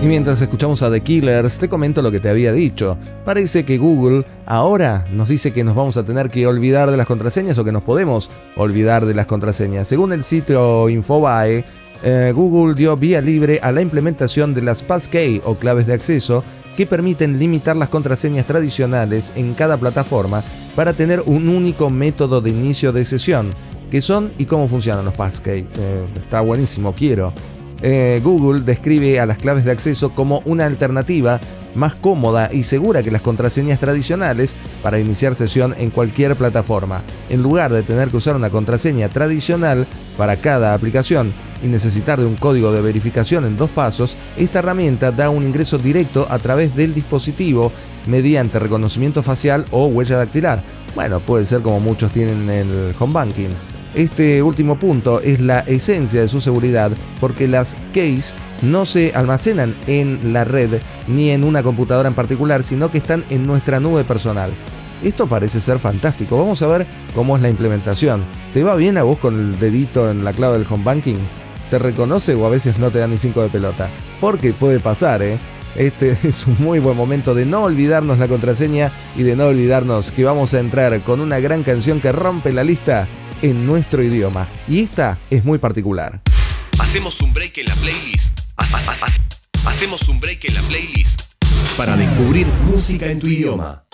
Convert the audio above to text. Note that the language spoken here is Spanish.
Y mientras escuchamos a The Killers, te comento lo que te había dicho. Parece que Google ahora nos dice que nos vamos a tener que olvidar de las contraseñas o que nos podemos olvidar de las contraseñas. Según el sitio Infobae, Google dio vía libre a la implementación de las passkey o claves de acceso que permiten limitar las contraseñas tradicionales en cada plataforma para tener un único método de inicio de sesión. ¿Qué son y cómo funcionan los passkey? Está buenísimo, quiero. Google describe a las claves de acceso como una alternativa más cómoda y segura que las contraseñas tradicionales para iniciar sesión en cualquier plataforma. En lugar de tener que usar una contraseña tradicional para cada aplicación y necesitar de un código de verificación en 2 pasos, esta herramienta da un ingreso directo a través del dispositivo mediante reconocimiento facial o huella dactilar. Bueno, puede ser como muchos tienen el home banking. Este último punto es la esencia de su seguridad porque las keys no se almacenan en la red ni en una computadora en particular, sino que están en nuestra nube personal. Esto parece ser fantástico. Vamos a ver cómo es la implementación. ¿Te va bien a vos con el dedito en la clave del home banking? ¿Te reconoce o a veces no te da ni 5 de pelota? Porque puede pasar, ¿eh? Este es un muy buen momento de no olvidarnos la contraseña y de no olvidarnos que vamos a entrar con una gran canción que rompe la lista en nuestro idioma. Y esta es muy particular. Hacemos un break en la playlist. Hacemos un break en la playlist para descubrir música en tu idioma.